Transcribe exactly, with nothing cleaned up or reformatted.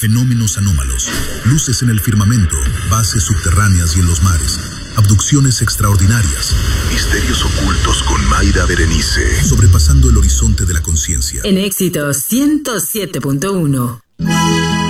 fenómenos anómalos, luces en el firmamento, bases subterráneas y en los mares, abducciones extraordinarias, misterios ocultos con Mayra Berenice, sobrepasando el horizonte de la conciencia. En Éxitos ciento siete punto uno.